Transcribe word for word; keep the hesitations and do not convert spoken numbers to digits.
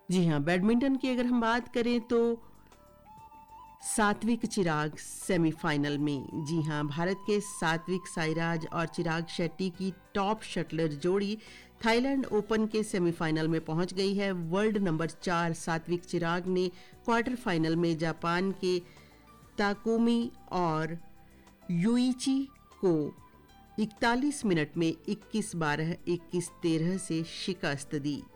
जी हाँ, बैडमिंटन की अगर हम बात करें तो सात्विक चिराग सेमीफाइनल में। जी हां, भारत के सात्विक साईराज और चिराग शेट्टी की टॉप शटलर जोड़ी थाईलैंड ओपन के सेमीफाइनल में पहुंच गई है। वर्ल्ड नंबर चार सात्विक चिराग ने क्वार्टर फाइनल में जापान के ताकुमी और युइची को इकतालीस मिनट में इक्कीस बारह, इक्कीस तेरह से शिकस्त दी।